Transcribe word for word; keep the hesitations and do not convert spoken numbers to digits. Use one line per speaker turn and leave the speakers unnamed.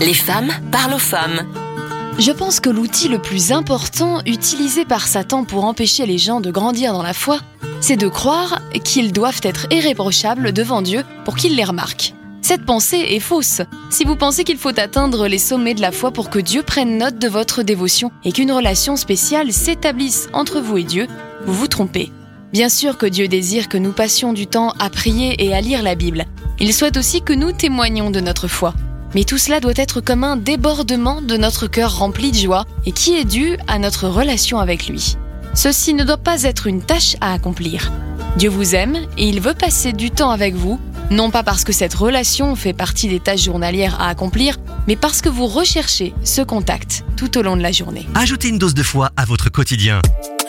Les femmes parlent aux femmes.
Je pense que l'outil le plus important utilisé par Satan pour empêcher les gens de grandir dans la foi, c'est de croire qu'ils doivent être irréprochables devant Dieu pour qu'il les remarque. Cette pensée est fausse. Si vous pensez qu'il faut atteindre les sommets de la foi pour que Dieu prenne note de votre dévotion et qu'une relation spéciale s'établisse entre vous et Dieu, vous vous trompez. Bien sûr que Dieu désire que nous passions du temps à prier et à lire la Bible. Il souhaite aussi que nous témoignions de notre foi. Mais tout cela doit être comme un débordement de notre cœur rempli de joie et qui est dû à notre relation avec lui. Ceci ne doit pas être une tâche à accomplir. Dieu vous aime et il veut passer du temps avec vous, non pas parce que cette relation fait partie des tâches journalières à accomplir, mais parce que vous recherchez ce contact tout au long de la journée.
Ajoutez une dose de foi à votre quotidien.